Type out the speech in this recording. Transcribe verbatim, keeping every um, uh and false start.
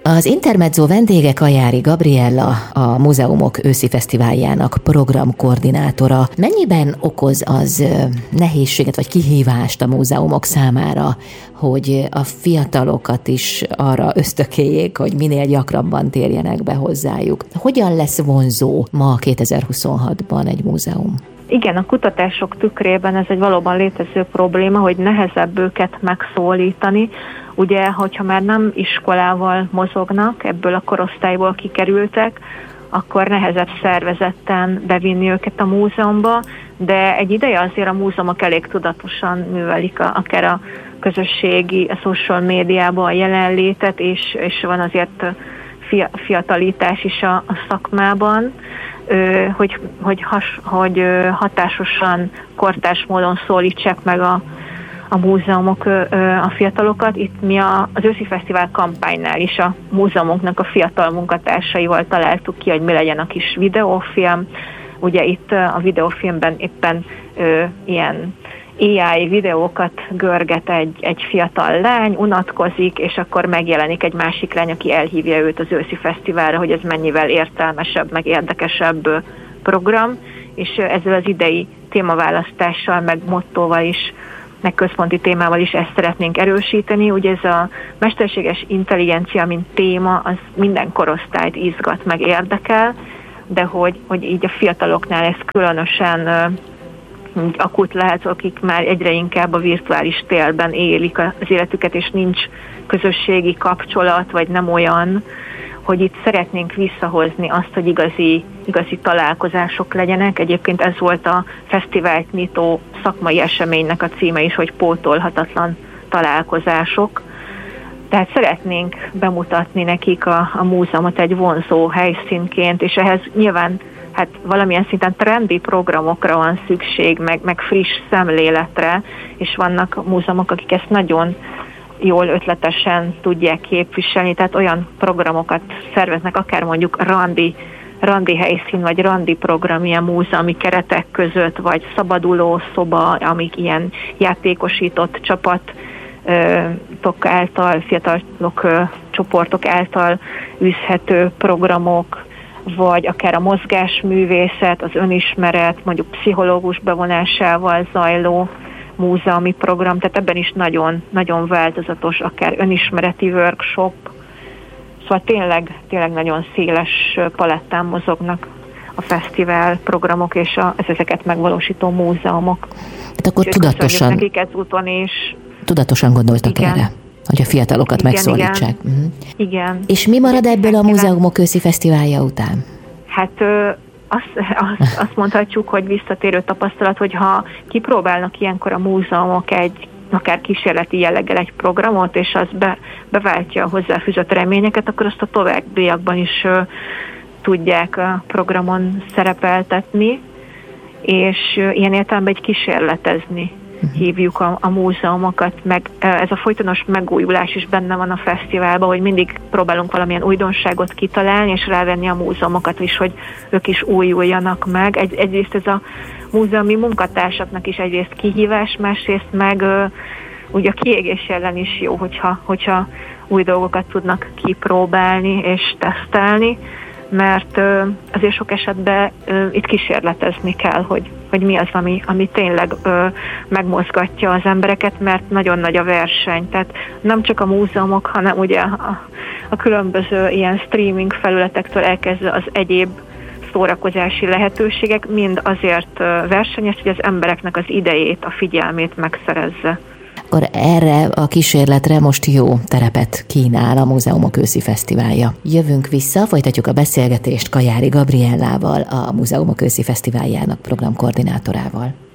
Az Intermezzo vendége Kajári Gabriella, a Múzeumok őszi fesztiváljának programkoordinátora. Mennyiben okoz az nehézséget vagy kihívást a múzeumok számára, hogy a fiatalokat is arra ösztökéljék, hogy minél gyakrabban térjenek be hozzájuk? Hogyan lesz vonzó ma kétezer-huszonhatban egy múzeum? Igen, a kutatások tükrében ez egy valóban létező probléma, hogy nehezebb őket megszólítani. Ugye, hogyha már nem iskolával mozognak, ebből a korosztályból kikerültek, akkor nehezebb szervezetten bevinni őket a múzeumba, de egy ideje azért a múzeumok elég tudatosan művelik a, akár a közösségi, a social médiában a jelenlétet, és, és van azért fiatalítás is a, a szakmában, hogy, hogy, has, hogy hatásosan, kortárs módon szólítsák meg a, a múzeumok a fiatalokat. Itt mi a, az őszi fesztivál kampánynál is a múzeumunknak a fiatal munkatársaival találtuk ki, hogy mi legyen a kis videófilm. Ugye itt a videófilmben éppen ö, ilyen á i videókat görget egy, egy fiatal lány, unatkozik, és akkor megjelenik egy másik lány, aki elhívja őt az őszi fesztiválra, hogy ez mennyivel értelmesebb, meg érdekesebb program, és ezzel az idei témaválasztással, meg mottóval is, meg központi témával is ezt szeretnénk erősíteni. Ugye ez a mesterséges intelligencia, mint téma, az minden korosztályt izgat, meg érdekel, de hogy, hogy így a fiataloknál ez különösen akut lehet, akik már egyre inkább a virtuális térben élik az életüket, és nincs közösségi kapcsolat, vagy nem olyan, hogy itt szeretnénk visszahozni azt, hogy igazi, igazi találkozások legyenek. Egyébként ez volt a fesztivált nyitó szakmai eseménynek a címe is, hogy pótolhatatlan találkozások. Tehát szeretnénk bemutatni nekik a, a múzeumot egy vonzó helyszínként, és ehhez nyilván hát valamilyen szinten trendi programokra van szükség, meg, meg friss szemléletre, és vannak múzeumok, akik ezt nagyon jól ötletesen tudják képviselni, tehát olyan programokat szerveznek, akár mondjuk randi, randi helyszín, vagy randi program ilyen múzeumi keretek között, vagy szabaduló szoba, amik ilyen játékosított csapat tok által, fiatalok csoportok által űzhető programok, vagy akár a mozgásművészet, az önismeret, mondjuk pszichológus bevonásával zajló múzeumi program, tehát ebben is nagyon, nagyon változatos, akár önismereti workshop, szóval tényleg, tényleg nagyon széles palettán mozognak a fesztivál programok és a, ezeket megvalósító múzeumok. Hát akkor tudatosan, nekik ezúton is. Tudatosan gondoltak igen. erre, hogy a fiatalokat igen, megszólítsák. Igen. Uh-huh. igen. És mi marad ebből a Múzeumok őszi fesztiválja után? Hát ö, azt, azt, azt mondhatjuk, hogy visszatérő tapasztalat, hogy ha kipróbálnak ilyenkor a múzeumok egy akár kísérleti jelleggel egy programot, és az be, beváltja a hozzáfűzött reményeket, akkor azt a továbbiakban is ö, tudják a programon szerepeltetni, és ö, ilyen értelemben egy kísérletezni hívjuk a, a múzeumokat, meg ez a folytonos megújulás is benne van a fesztiválban, hogy mindig próbálunk valamilyen újdonságot kitalálni, és rávenni a múzeumokat is, hogy ők is újuljanak meg. Egy, egyrészt ez a múzeumi munkatársaknak is egyrészt kihívás, másrészt meg ugye a kiégés ellen is jó, hogyha, hogyha új dolgokat tudnak kipróbálni és tesztelni, mert ö, azért sok esetben ö, itt kísérletezni kell, hogy, hogy mi az, ami, ami tényleg ö, megmozgatja az embereket, mert nagyon nagy a verseny. Tehát nem csak a múzeumok, hanem ugye a, a különböző ilyen streaming felületektől elkezdve az egyéb szórakozási lehetőségek mind azért ö, versenyes, hogy az embereknek az idejét, a figyelmét megszerezze. Akkor erre a kísérletre most jó terepet kínál a Múzeumok őszi fesztiválja. Jövünk vissza, folytatjuk a beszélgetést Kajári Gabriellával, a Múzeumok őszi fesztiváljának programkoordinátorával.